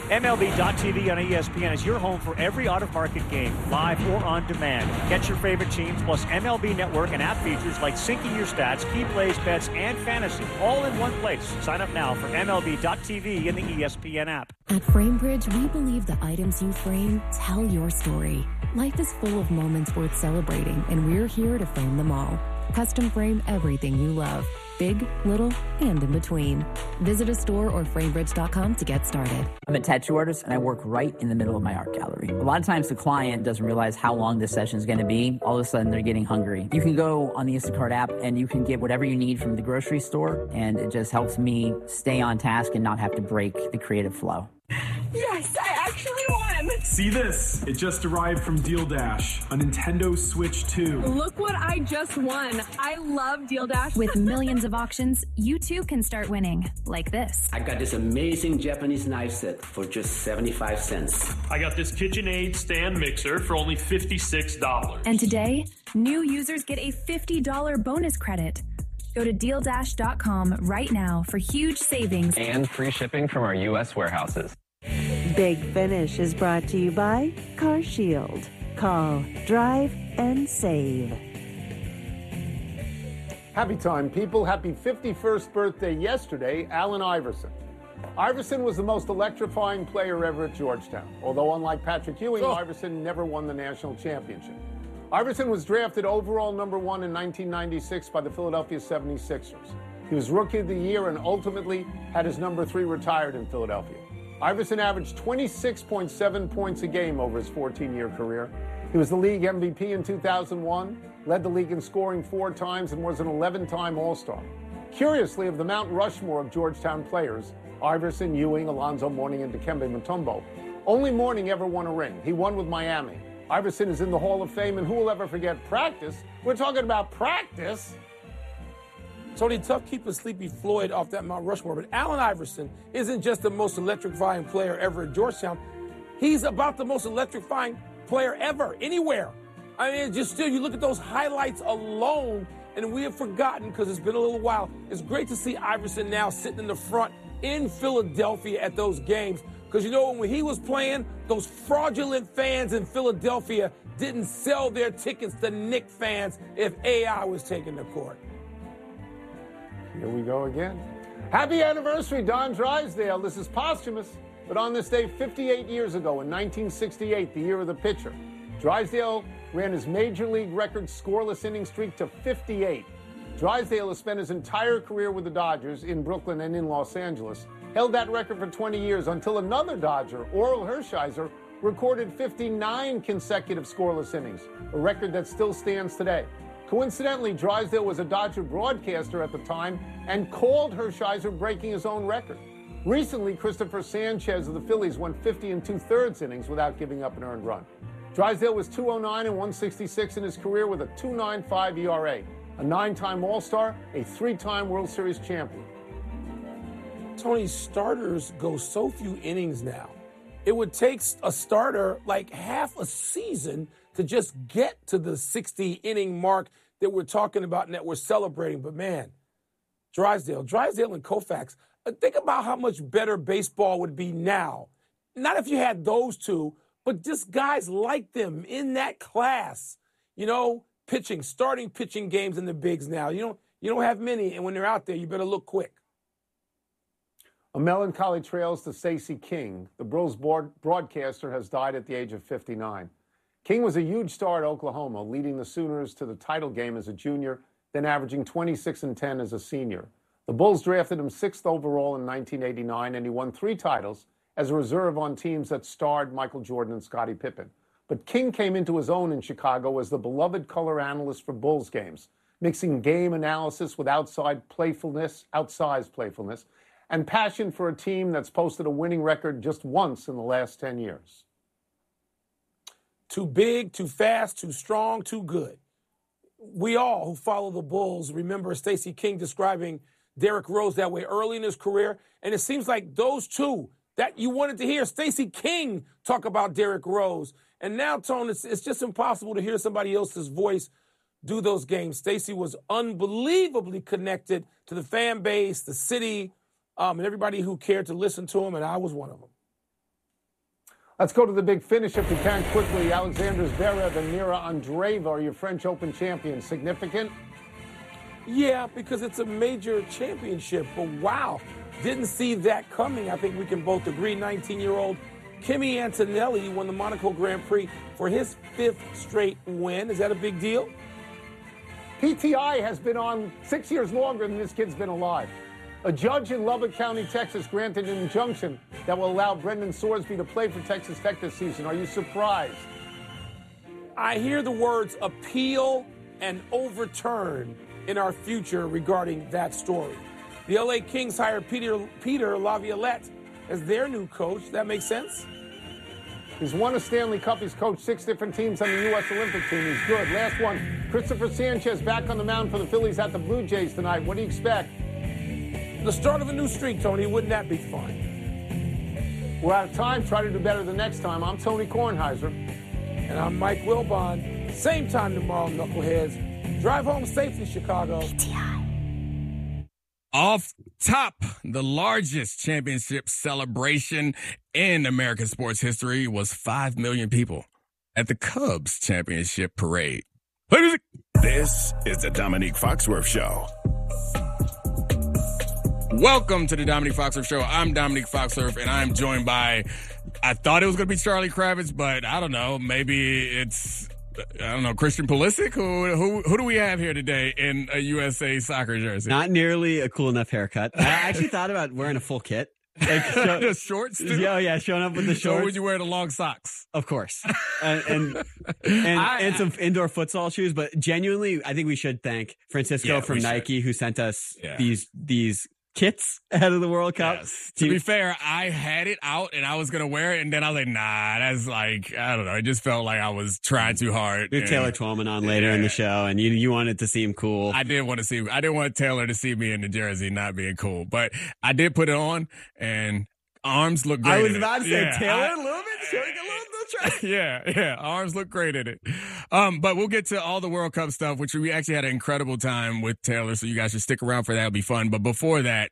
MLB.tv on ESPN is your home for every out-of-market game, live or on demand. Get your favorite teams, plus MLB Network and app features like syncing your stats, key plays, bets, and fantasy, all in one place. Sign up now for MLB.tv in the ESPN app. At FrameBridge, we believe the items you frame tell your story. Life is full of moments worth celebrating, and we're here to frame them all. Custom frame everything you love, big, little, and in between. Visit a store or framebridge.com to get started. I'm a tattoo artist, and I work right in the middle of my art gallery. A lot of times the client doesn't realize how long this session is going to be. All of a sudden, they're getting hungry. You can go on the Instacart app, and you can get whatever you need from the grocery store, and it just helps me stay on task and not have to break the creative flow. Yes, I actually won! See this? It just arrived from Deal Dash, a Nintendo Switch 2. Look what I just won. I love Deal Dash. With millions of auctions, you too can start winning, like this. I got this amazing Japanese knife set for just 75 cents. I got this KitchenAid stand mixer for only $56. And today, new users get a $50 bonus credit. Go to DealDash.com right now for huge savings and free shipping from our U.S. warehouses. Big Finish is brought to you by CarShield. Call, drive, and save. Happy time, people. Happy 51st birthday yesterday, Allen Iverson. Iverson was the most electrifying player ever at Georgetown. Although, unlike Patrick Ewing, Iverson never won the national championship. Iverson was drafted overall number 1 in 1996 by the Philadelphia 76ers. He was Rookie of the Year and ultimately had his number 3 retired in Philadelphia. Iverson averaged 26.7 points a game over his 14-year career. He was the league MVP in 2001, led the league in scoring 4 times, and was an 11-time All-Star. Curiously, of the Mount Rushmore of Georgetown players, Iverson, Ewing, Alonzo Mourning, and Dikembe Mutombo, only Mourning ever won a ring. He won with Miami. Iverson is in the Hall of Fame, and who will ever forget practice? We're talking about practice. Tony, tough keeping Sleepy Floyd off that Mount Rushmore, but Allen Iverson isn't just the most electrifying player ever at Georgetown. He's about the most electrifying player ever, anywhere. I mean, just still, you look at those highlights alone, and we have forgotten because it's been a little while. It's great to see Iverson now sitting in the front in Philadelphia at those games. Because, you know, when he was playing, those fraudulent fans in Philadelphia didn't sell their tickets to Knick fans if AI was taking the court. Here we go again. Happy anniversary, Don Drysdale. This is posthumous, but on this day 58 years ago in 1968, the year of the pitcher, Drysdale ran his major league record scoreless inning streak to 58. Drysdale has spent his entire career with the Dodgers in Brooklyn and in Los Angeles, held that record for 20 years until another Dodger, Orel Hershiser, recorded 59 consecutive scoreless innings, a record that still stands today. Coincidentally, Drysdale was a Dodger broadcaster at the time and called Hershiser breaking his own record. Recently, Christopher Sanchez of the Phillies went 50 2/3 innings without giving up an earned run. Drysdale was 209 and 166 in his career with a 2.95 ERA, a 9-time All-Star, a 3-time World Series champion. Tony, starters go so few innings now. It would take a starter like half a season to just get to the 60-inning mark that we're talking about and that we're celebrating. But, man, Drysdale and Koufax, think about how much better baseball would be now. Not if you had those two, but just guys like them in that class. You know, starting pitching games in the bigs now. You don't have many, and when they're out there, you better look quick. A melancholy trails to Stacey King. The Bulls broadcaster has died at the age of 59. King was a huge star at Oklahoma, leading the Sooners to the title game as a junior, then averaging 26 and 10 as a senior. The Bulls drafted him 6th overall in 1989, and he won 3 titles as a reserve on teams that starred Michael Jordan and Scottie Pippen. But King came into his own in Chicago as the beloved color analyst for Bulls games, mixing game analysis with outsized playfulness, and passion for a team that's posted a winning record just once in the last 10 years. Too big, too fast, too strong, too good. We all who follow the Bulls remember Stacey King describing Derrick Rose that way early in his career, and it seems like those two that you wanted to hear Stacey King talk about Derrick Rose. And now, Tone, it's just impossible to hear somebody else's voice do those games. Stacey was unbelievably connected to the fan base, the city, and everybody who cared to listen to him, and I was one of them. Let's go to the big finish if we can quickly. Alexander Zverev and Mira Andreeva are your French Open champions. Significant? Yeah, because it's a major championship. But wow, didn't see that coming. I think we can both agree 19-year-old Kimi Antonelli won the Monaco Grand Prix for his 5th straight win. Is that a big deal? PTI has been on 6 years longer than this kid's been alive. A judge in Lubbock County, Texas, granted an injunction that will allow Brendan Sorsby to play for Texas Tech this season. Are you surprised? I hear the words appeal and overturn in our future regarding that story. The LA Kings hired Peter Laviolette as their new coach. That makes sense? He's won a Stanley Cup. He's coached 6 different teams on the U.S. Olympic team. He's good. Last one, Christopher Sanchez back on the mound for the Phillies at the Blue Jays tonight. What do you expect? The start of a new streak, Tony. Wouldn't that be fun? We're out of time. Try to do better the next time. I'm Tony Kornheiser. And I'm Mike Wilbon. Same time tomorrow, Knuckleheads. Drive home safely, Chicago. PTI. Off top, the largest championship celebration in American sports history was 5 million people at the Cubs championship parade. Play music. This is the Dominique Foxworth Show. Welcome to the Dominique Foxworth Show. I'm Dominique Foxworth, and I'm joined by, I thought it was going to be Charlie Kravitz, but I don't know. Maybe it's, Christian Pulisic? Who do we have here today in a USA soccer jersey? Not nearly a cool enough haircut. I actually thought about wearing a full kit. Like the shorts too? Yeah, showing up with the shorts. So would you wear the long socks? Of course. and some indoor futsal shoes. But genuinely, I think we should thank Francisco from Nike who sent us these kits ahead of the World Cup. Yes. To be fair, I had it out and I was going to wear it, and then I was like, nah, that's like, I don't know. It just felt like I was trying too hard. We have Taylor Twellman on later in the show, and you wanted to seem cool. I didn't want Taylor to see me in the jersey not being cool, but I did put it on, and arms look great. I was about to say, Taylor a little bit, showing a little try. Yeah. Arms look great in it. But we'll get to all the World Cup stuff, which we actually had an incredible time with Taylor, so you guys should stick around for that. It'll be fun. But before that,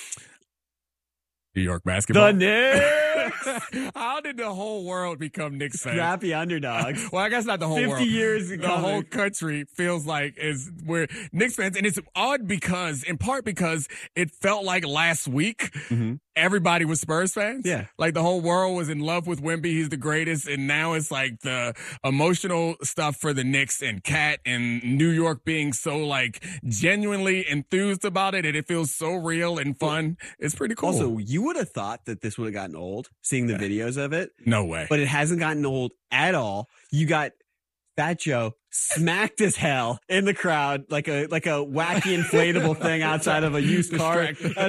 New York basketball. The Knicks! How did the whole world become Knicks fans? Scrappy underdogs. Well, I guess not the whole 50 world. 50 years The whole country feels like we're Knicks fans. And it's odd in part because it felt like last week everybody was Spurs fans. Yeah. Like the whole world was in love with Wemby. He's the greatest. And now it's like the emotional stuff for the Knicks and Cat and New York being so like genuinely enthused about it. And it feels so real and fun. It's pretty cool. Also, you would have thought that this would have gotten old, seeing the videos of it. No way. But it hasn't gotten old at all. You got Fat Joe smacked as hell in the crowd, like a wacky inflatable thing outside of a used car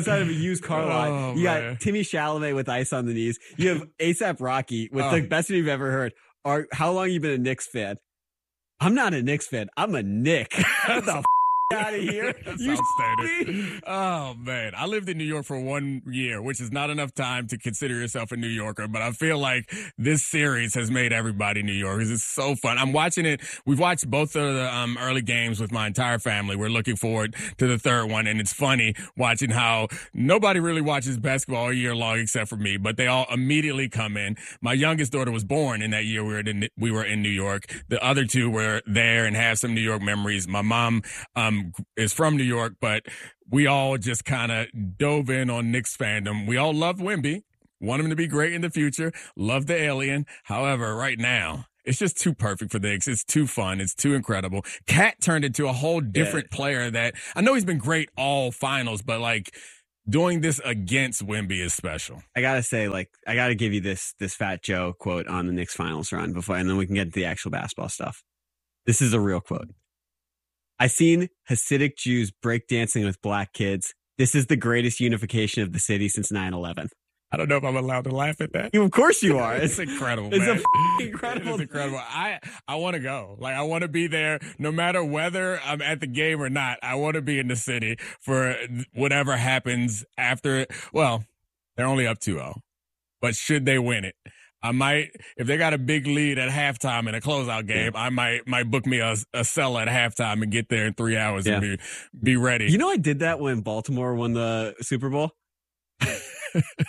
lot. You got Timmy Chalamet with ice on the knees. You have A$AP Rocky with the best you've ever heard. How long you been a Knicks fan? I'm not a Knicks fan. I'm a Knick. What the out of here. You outstanding. Oh man, I lived in New York for 1 year, which is not enough time to consider yourself a New Yorker, but I feel like this series has made everybody New Yorkers. It's so fun. I'm watching it. We've watched both of the early games with my entire family. We're looking forward to the third one, and it's funny watching how nobody really watches basketball all year long except for me, but they all immediately come in. My youngest daughter was born in that year we were in New York. The other two were there and have some New York memories. My mom is from New York, but we all just kind of dove in on Knicks fandom. We all love Wemby, want him to be great in the future, love the alien. However, right now, it's just too perfect for the Knicks. It's too fun. It's too incredible. Cat turned into a whole different player that I know he's been great all finals, but like doing this against Wemby is special. I gotta say, I gotta give you this Fat Joe quote on the Knicks finals run and then we can get into the actual basketball stuff. This is a real quote. I seen Hasidic Jews breakdancing with black kids. This is the greatest unification of the city since 9/11. I don't know if I'm allowed to laugh at that. Of course you are. It's incredible, man. It's incredible. It's incredible. I want to go. Like, I want to be there no matter whether I'm at the game or not. I want to be in the city for whatever happens after it. Well, they're only up 2-0. But should they win it, I might, if they got a big lead at halftime in a closeout game, I might book me a cell at halftime and get there in 3 hours and be ready. You know, I did that when Baltimore won the Super Bowl.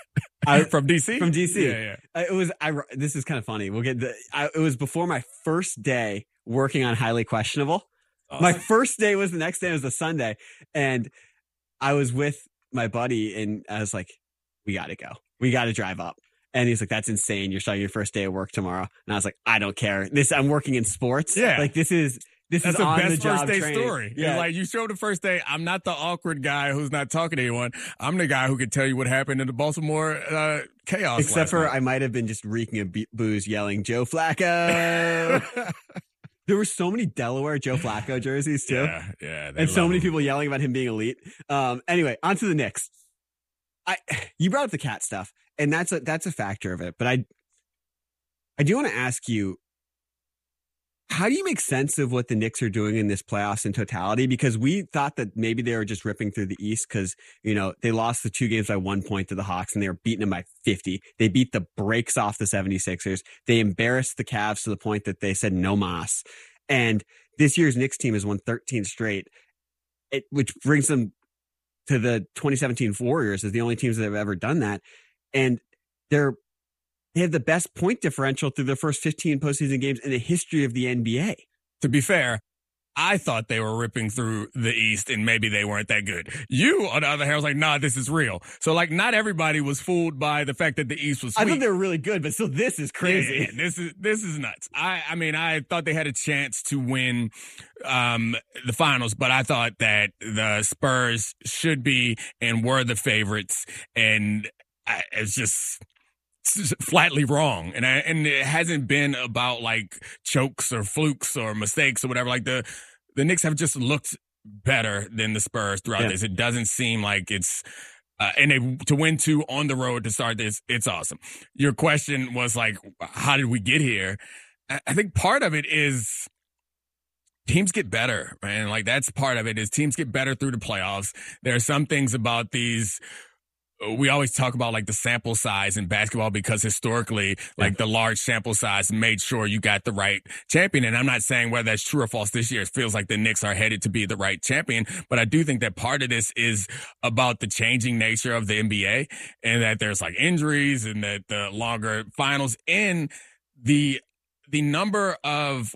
From DC? From DC. Yeah. This is kind of funny. It was before my first day working on Highly Questionable. Awesome. My first day was the next day. It was a Sunday. And I was with my buddy and I was like, we got to go. We got to drive up. And he's like, that's insane. You're starting your first day of work tomorrow. And I was like, I don't care. I'm working in sports. Yeah. Like this is the best first day training. Story. Yeah. Like you show the first day. I'm not the awkward guy who's not talking to anyone. I'm the guy who can tell you what happened in the Baltimore chaos. Except for night. I might have been just reeking of booze, yelling Joe Flacco. There were so many Delaware Joe Flacco jerseys too. Yeah. And so many people yelling about him being elite. Anyway, on to the Knicks. You brought up the cat stuff, and that's a factor of it. But I do want to ask you, how do you make sense of what the Knicks are doing in this playoffs in totality? Because we thought that maybe they were just ripping through the East because, they lost the 2 games by 1 point to the Hawks and they were beating them by 50. They beat the brakes off the 76ers. They embarrassed the Cavs to the point that they said no mas. And this year's Knicks team has won 13 straight, which brings them to the 2017 Warriors as the only teams that have ever done that. And they have the best point differential through their first 15 postseason games in the history of the NBA. To be fair, I thought they were ripping through the East and maybe they weren't that good. You, on the other hand, was like, nah, this is real. So, not everybody was fooled by the fact that the East was sweet. I thought they were really good, but still, this is crazy. Yeah, this is nuts. I thought they had a chance to win the finals, but I thought that the Spurs should be and were the favorites, and it's just flatly wrong. And it hasn't been about chokes or flukes or mistakes or whatever. The Knicks have just looked better than the Spurs throughout this. It doesn't seem like it's and to win 2 on the road to start this, it's awesome. Your question was how did we get here? I think part of it is teams get better, man. That's part of it is teams get better through the playoffs. There are some things about these. We always talk about the sample size in basketball because historically, the large sample size made sure you got the right champion. And I'm not saying whether that's true or false this year. It feels like the Knicks are headed to be the right champion. But I do think that part of this is about the changing nature of the NBA and that there's injuries and that the longer finals and the number of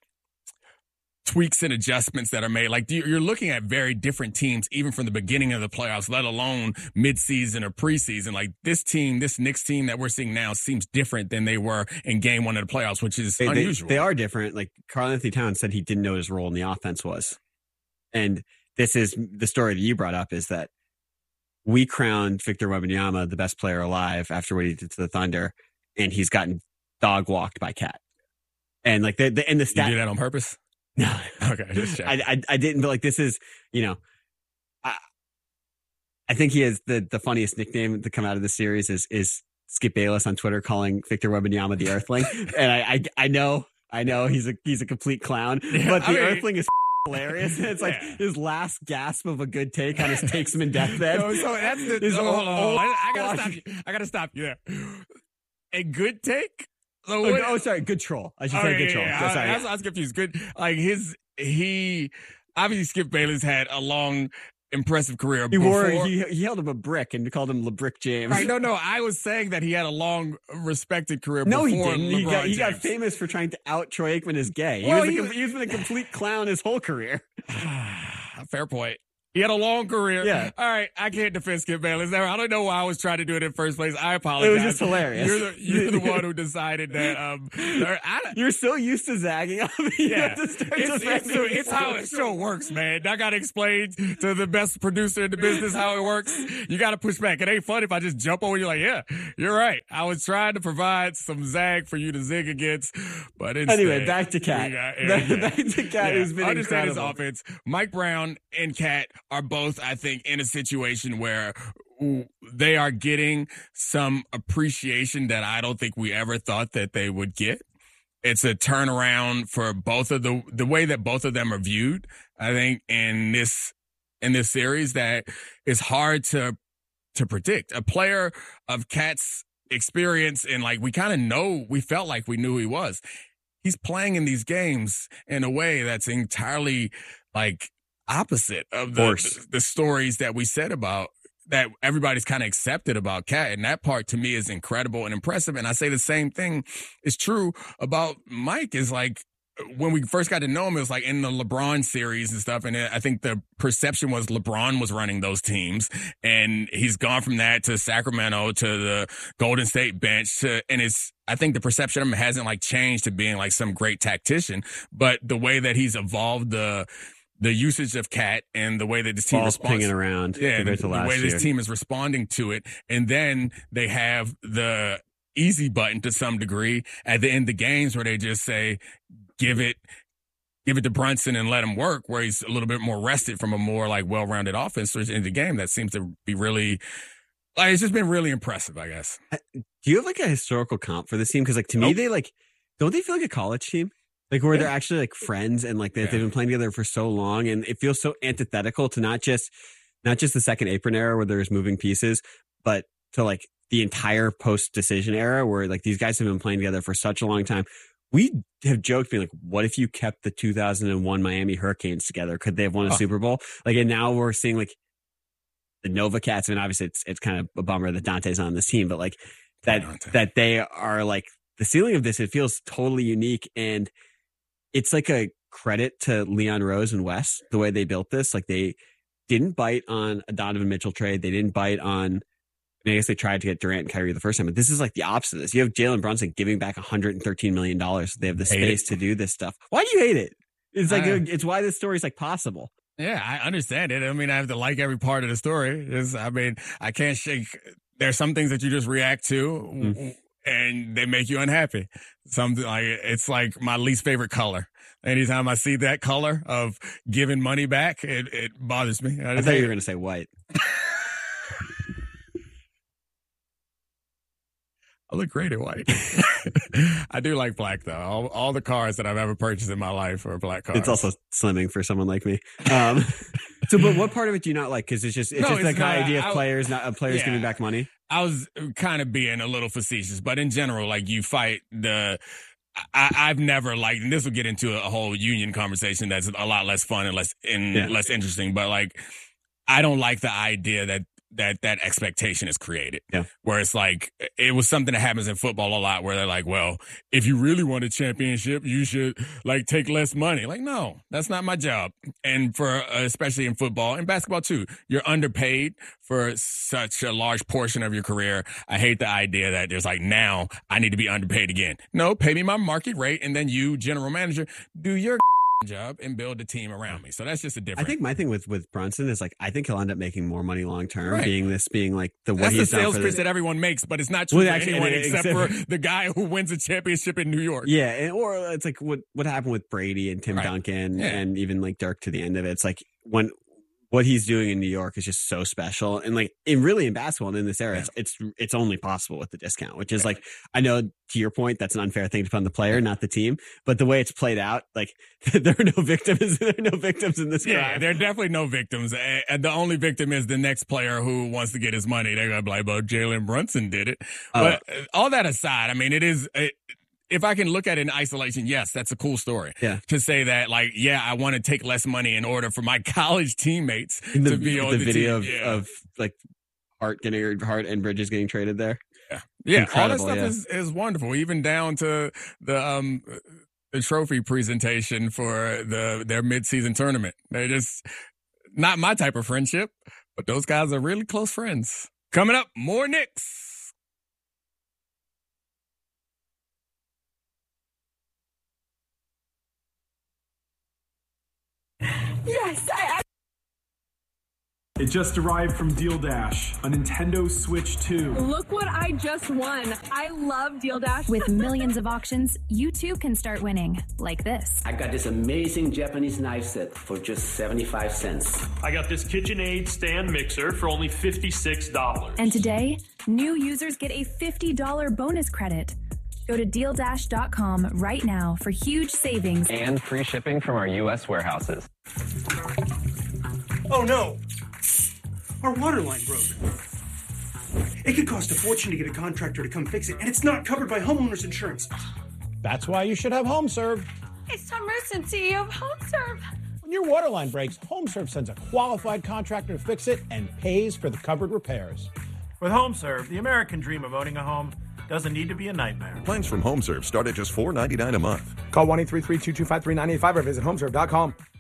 tweaks and adjustments that are made. You're looking at very different teams, even from the beginning of the playoffs, let alone midseason or preseason. This Knicks team that we're seeing now seems different than they were in game 1 of the playoffs, which is unusual. They are different. Karl-Anthony Towns said he didn't know his role in the offense was. And this is the story that you brought up is that we crowned Victor Wembanyama the best player alive after what he did to the Thunder, and he's gotten dog walked by Cat. And the stat. You did that on purpose? No. Okay, just check. I didn't, but this is, I think he has the funniest nickname to come out of the series is Skip Bayless on Twitter calling Victor Wembanyama the Earthling. And I know he's a complete clown, but the Earthling is hilarious. It's his last gasp of a good take on his takes him in deathbed. So that's hold on. I gotta stop you there. A good take? Sorry, good troll. I should say good troll. I was confused. Good, he obviously Skip Bayless had a long, impressive career. He held up a brick and called him LeBrick James. Right? No. I was saying that he had a long, respected career. No, before he didn't. He got famous for trying to out Troy Aikman as gay. He's been a complete clown his whole career. Fair point. He had a long career. Yeah. All right. I can't defend Skip Bayless. I don't know why I was trying to do it in the first place. I apologize. It was just hilarious. You're the one who decided that. You're so used to zagging on me. Yeah. It's how the show works, man. I got to explain to the best producer in the business how it works. You got to push back. It ain't fun if I just jump over you yeah, you're right. I was trying to provide some zag for you to zig against, but instead. Anyway, back to Cat. Back to Cat, who's been understand incredible. His offense. Mike Brown and Cat are both, I think, in a situation where they are getting some appreciation that I don't think we ever thought that they would get. It's a turnaround for both of the way that both of them are viewed. I think in this series that is hard to predict. A player of Cat's experience and we felt like we knew who he was. He's playing in these games in a way that's entirely opposite of the stories that we said about that everybody's kind of accepted about Cat. And that part to me is incredible and impressive. And I say the same thing is true about Mike. Is like, when we first got to know him, it was like in the LeBron series and stuff. And I think the perception was LeBron was running those teams. And he's gone from that to Sacramento to the Golden State bench. I think the perception of him hasn't like changed to being like some great tactician. But the way that he's evolved the usage of Cat and the way that this team responds. Pinging around. Yeah, the way this team is responding to it. And then they have the easy button to some degree at the end of the games where they just say, give it to Brunson and let him work, where he's a little bit more rested from a more like well-rounded offense in the game. That seems to be really, like, it's just been really impressive, I guess. Do you have like a historical comp for this team? Because like to me, they like, don't they feel like a college team? Like where they're actually like friends and like they've been playing together for so long, and it feels so antithetical to not just the second apron era where there's moving pieces, but to like the entire post-decision era where like these guys have been playing together for such a long time. We have joked being like, what if you kept the 2001 Miami Hurricanes together? Could they have won a Super Bowl? Like, and now we're seeing like the Nova Cats. I mean, obviously it's kind of a bummer that Dante's on this team, but like that they are like the ceiling of this, it feels totally unique. And it's like a credit to Leon Rose and Wes, the way they built this. Like they didn't bite on a Donovan Mitchell trade. They didn't bite on, I guess they tried to get Durant and Kyrie the first time, but this is like the opposite of this. You have Jalen Brunson giving back $113 million. They have the space to do this stuff. Why do you hate it? It's like, it's why this story is like possible. Yeah, I understand it. I mean, I have to like every part of the story. I can't shake. There's some things that you just react to and they make you unhappy. Something like, it's like my least favorite color. Anytime I see that color of giving money back, it bothers me. I thought you were going to say white. I look great in white. I do like black, though. All the cars that I've ever purchased in my life are black cars. It's also slimming for someone like me. So, but what part of it do you not like? Because it's just the idea of players giving back money. I was kind of being a little facetious, but in general, like you fight I've never liked, and this will get into a whole union conversation that's a lot less fun and less interesting. But like, I don't like the idea that expectation is created. Yeah. Where it's like, it was something that happens in football a lot where they're like, well, if you really want a championship, you should like take less money. Like, no, that's not my job. And for, especially in football and basketball too, you're underpaid for such a large portion of your career. I hate the idea that there's like, now I need to be underpaid again. No, pay me my market rate. And then you, general manager, do your job and build a team around me. So that's just a different. I think my thing with Brunson is like, I think he'll end up making more money long term, being like the way that's he's the sales pitch that everyone makes, but it's not true for anyone except for the guy who wins a championship in New York. Yeah, or it's like what happened with Brady and Tim Duncan and even like Dirk to the end of it. It's like when what he's doing in New York is just so special, and like in basketball and in this era, it's only possible with the discount, which is like, I know to your point that's an unfair thing to put on the player, not the team, but the way it's played out, like there are no victims. There are no victims in this crime. Yeah, there are definitely no victims, and the only victim is the next player who wants to get his money. They're gonna be like, "Well, Jalen Brunson did it." But all that aside, I mean, if I can look at it in isolation, yes, that's a cool story. Yeah. To say that, like, yeah, I want to take less money in order for my college teammates to be on the video team. of like Hart and Bridges getting traded there. Yeah. Yeah. All that stuff is wonderful, even down to the trophy presentation for their midseason tournament. They're just not my type of friendship, but those guys are really close friends. Coming up, more Knicks. Yes, It just arrived from Deal Dash, a Nintendo Switch 2. Look what I just won. I love Deal Dash. With millions of auctions, you too can start winning, like this. I got this amazing Japanese knife set for just 75 cents. I got this KitchenAid stand mixer for only $56. And today, new users get a $50 bonus credit. Go to DealDash.com right now for huge savings and free shipping from our U.S. warehouses. Oh no! Our water line broke. It could cost a fortune to get a contractor to come fix it, and it's not covered by homeowners insurance. That's why you should have HomeServe. It's Tom Rusin, CEO of HomeServe. When your water line breaks, HomeServe sends a qualified contractor to fix it and pays for the covered repairs. With HomeServe, the American dream of owning a home doesn't need to be a nightmare. Plans from HomeServe start at just $4.99 a month. Call 1-833-225-3985 or visit homeserve.com.